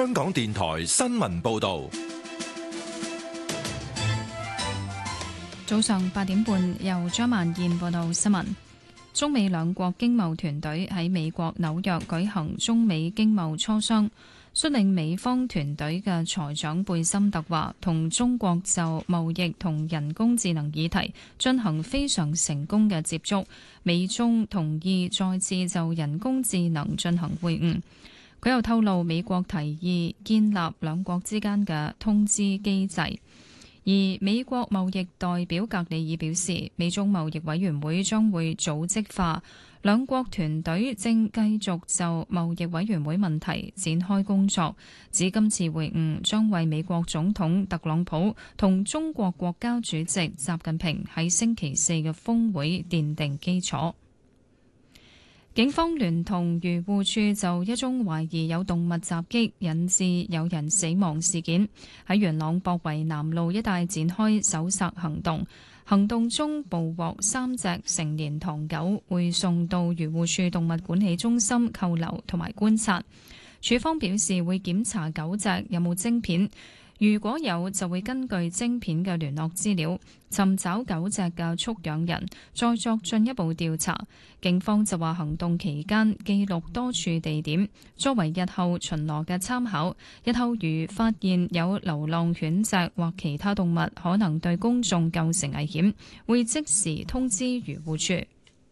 香港電台新聞報道。 早上8點半，由張曼燕報道新聞。中美兩國經貿團隊喺美國紐約舉行中美經貿磋商。率領美方團隊嘅財長貝森特話，同中國就貿易同人工智能議題進行非常成功嘅接觸，美中同意再次就人工智能進行會晤。佢又透露，美國提議建立兩國之間嘅通知機制。而美國貿易代表格里爾表示，美中貿易委員會將會組織化，兩國團隊正繼續就貿易委員會問題展開工作，指今次會晤將為美國總統特朗普同中國國家主席習近平喺星期四嘅峰會奠定基礎。警方聯同漁護署就一宗懷疑有動物襲擊引致有人死亡事件，喺元朗博圍南路一帶展開搜索行動。行動中捕獲3隻成年唐狗，會送到漁護署動物管理中心扣留同埋觀察。署方表示會檢查狗隻有冇晶片，如果有就會根據晶片嘅聯絡資料尋找狗隻嘅畜養人，再作進一步調查。警方就話行動期間記錄多處地點，作為日後巡邏嘅參考。日後如發現有流浪犬隻或其他動物可能對公眾構成危險，會即時通知漁護署。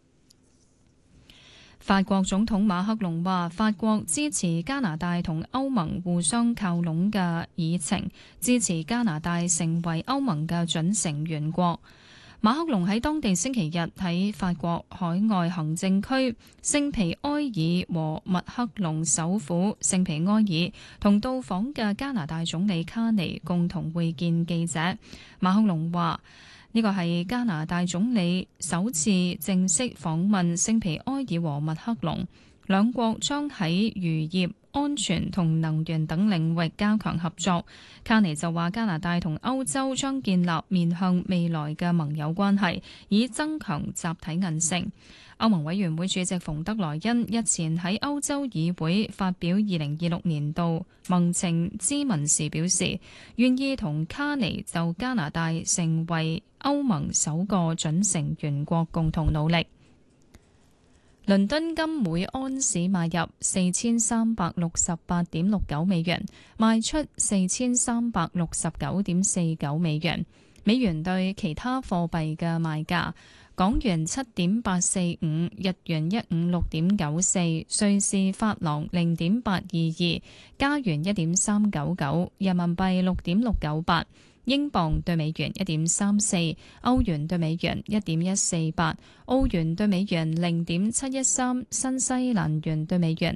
法國總統馬克龍話，法國支持加拿大同歐盟互相靠攏嘅議程，支持加拿大成為歐盟嘅準成員國。馬克龍喺當地星期日喺法國海外行政區聖皮埃爾和密克隆首府聖皮埃爾同到訪嘅加拿大總理卡尼共同會見記者。馬克龍話，呢個係加拿大總理首次正式訪問聖皮埃爾和密克隆，兩國將喺漁業、安全同能源等領域加強合作。卡尼就話，加拿大同歐洲將建立面向未來嘅盟友關係，以增強集體韌性。歐盟委員會主席馮德萊恩日前喺歐洲議會發表2026年度盟情咨文時表示，願意同卡尼就加拿大成為歐盟首個準成員國共同努力。倫敦金每安士買入4368.69美元，賣出4369.49美元。美元對其他貨幣嘅賣價：港元7.845，日元156.94，瑞士法郎0.822，加元1.399，人民幣6.698。英鎊對美元1.34，歐元對美元1.148，澳元對美元0.713，新西蘭元對美元